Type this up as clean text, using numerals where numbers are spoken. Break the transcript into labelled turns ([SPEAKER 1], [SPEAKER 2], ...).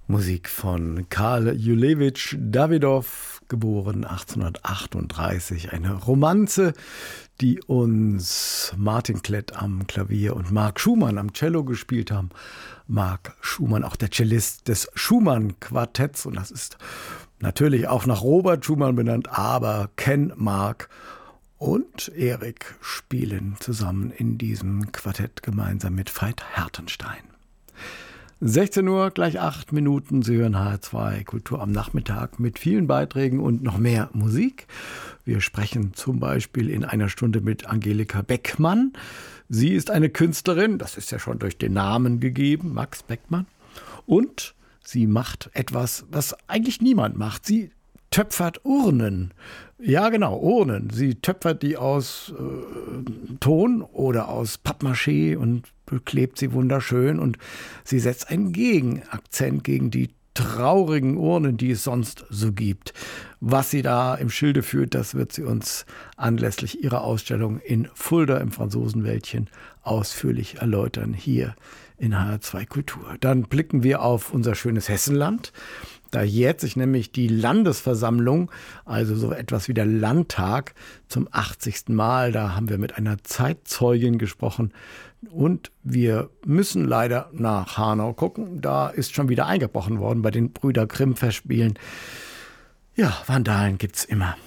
[SPEAKER 1] Musik von Karl Julewitsch Dawidow, geboren 1838. Eine Romanze, die uns Martin Klett am Klavier und Marc Schumann am Cello gespielt haben. Marc Schumann, auch der Cellist des Schumann-Quartetts. Und das ist natürlich auch nach Robert Schumann benannt, aber Ken, Marc und Erik spielen zusammen in diesem Quartett gemeinsam mit Veit Hertenstein. 16 Uhr, gleich 8 Minuten. Sie hören HR2 Kultur am Nachmittag mit vielen Beiträgen und noch mehr Musik. Wir sprechen zum Beispiel in einer Stunde mit Angelika Beckmann. Sie ist eine Künstlerin, das ist ja schon durch den Namen gegeben, Max Beckmann. Und sie macht etwas, was eigentlich niemand macht. Sie töpfert Urnen. Ja, genau, Urnen. Sie töpfert die aus Ton oder aus Pappmaché und beklebt sie wunderschön. Und sie setzt einen Gegenakzent gegen die traurigen Urnen, die es sonst so gibt. Was sie da im Schilde führt, das wird sie uns anlässlich ihrer Ausstellung in Fulda im Franzosenwäldchen ausführlich erläutern, hier in HR2 Kultur. Dann blicken wir auf unser schönes Hessenland. Da jährt sich nämlich die Landesversammlung, also so etwas wie der Landtag, zum 80. Mal. Da haben wir mit einer Zeitzeugin gesprochen. Und wir müssen leider nach Hanau gucken. Da ist schon wieder eingebrochen worden bei den Brüder Grimm Festspielen. Ja, Vandalen gibt's immer.